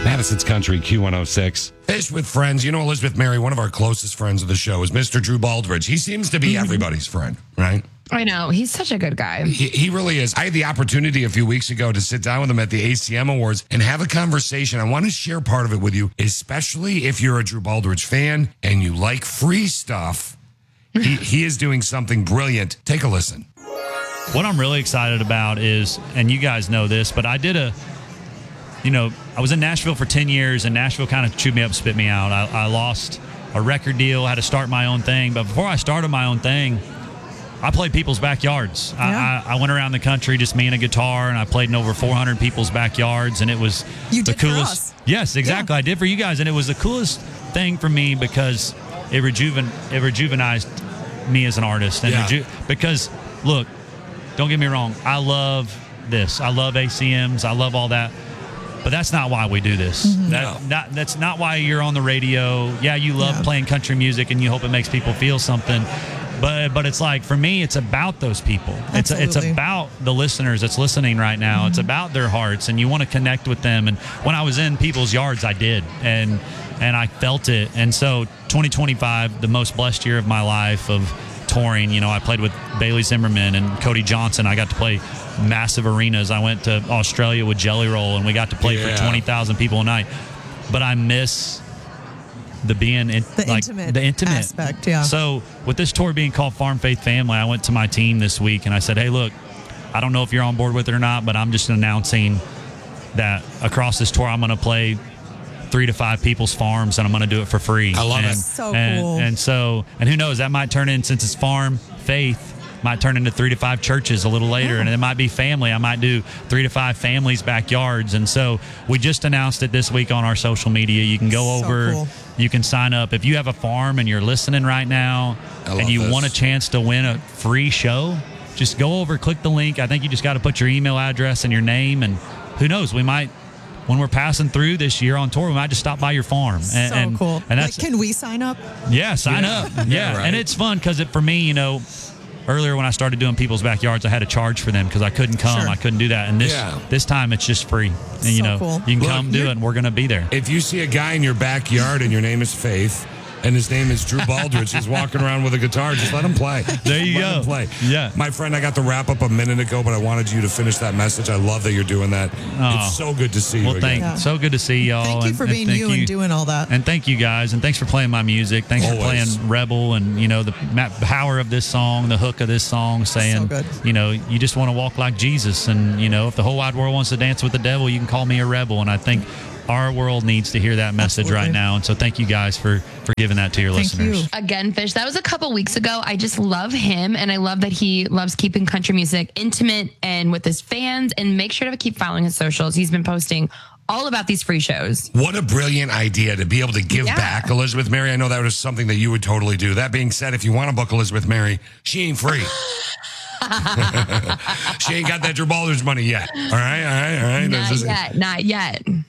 Madison's Country, Q106. Fish with Friends. You know, Elizabeth Mary, one of our closest friends of the show, is Mr. Drew Baldridge. He seems to be everybody's friend, right? I know. He's such a good guy. He really is. I had the opportunity a few weeks ago to sit down with him at the ACM Awards and have a conversation. I want to share part of it with you, especially if you're a Drew Baldridge fan and you like free stuff. He is doing something brilliant. Take a listen. What I'm really excited about is, and you guys know this, but I was in Nashville for 10 years, and Nashville kind of chewed me up, spit me out. I lost a record deal, had to start my own thing. But before I started my own thing, I played people's backyards. Yeah. I went around the country, just me and a guitar, and I played in over 400 people's backyards, and it was the coolest. Yes, exactly. Yeah. I did for you guys, and it was the coolest thing for me because it rejuvenized me as an artist. And because, look, don't get me wrong, I love this. I love ACMs. I love all that. But that's not why we do this. Mm-hmm. That's not why you're on the radio. Yeah, you love playing country music and you hope it makes people feel something. But it's like, for me, it's about those people. It's about the listeners that's listening right now. Mm-hmm. It's about their hearts, and you want to connect with them. And when I was in people's yards, I did. And I felt it. And so 2025, the most blessed year of my life of touring. You know, I played with Bailey Zimmerman and Cody Johnson. I got to play massive arenas. I went to Australia with Jelly Roll, and we got to play for 20,000 people a night. But I miss the intimate aspect. Yeah. So with this tour being called Farm Faith Family, I went to my team this week and I said, hey, look, I don't know if you're on board with it or not, but I'm just announcing that across this tour I'm going to play 3 to 5 people's farms, and I'm going to do it for free. I love it. So cool. And who knows, that might turn in, since it's Farm Faith, might turn into 3 to 5 churches a little later, and it might be family. I might do 3 to 5 families' backyards. And so we just announced it this week on our social media. You can go over, cool. You can sign up. If you have a farm and you're listening right now and you want a chance to win a free show, just go over, click the link. I think you just got to put your email address and your name, and who knows, we might, when we're passing through this year on tour, we might just stop by your farm. So cool. And that's, can we sign up? Yeah, sign up. Yeah, right. And it's fun because for me, you know, earlier when I started doing people's backyards, I had to charge for them because I couldn't come. Sure. I couldn't do that. And this time it's just free. And, you know, cool. You can come do it, and we're going to be there. If you see a guy in your backyard and your name is Faith, and his name is Drew Baldridge, he's walking around with a guitar, just let him play. There you let go. Him play. Yeah. My friend, I got the wrap up a minute ago, but I wanted you to finish that message. I love that you're doing that. Oh. It's so good to see you again. So good to see y'all. Thank you for being you and doing all that. And thank you guys, and thanks for playing my music. Thanks for playing Rebel, and you know the power of this song, the hook of this song, saying, you know, you just want to walk like Jesus, and you know, if the whole wide world wants to dance with the devil, you can call me a rebel. And I think our world needs to hear that message right now. And so thank you guys for giving that to your listeners. Again, Fish, that was a couple weeks ago. I just love him, and I love that he loves keeping country music intimate and with his fans. And make sure to keep following his socials. He's been posting all about these free shows. What a brilliant idea to be able to give back, Elizabeth Mary. I know that was something that you would totally do. That being said, if you want to book Elizabeth Mary, she ain't free. She ain't got that Drew Baldridge money yet. All right. Not yet.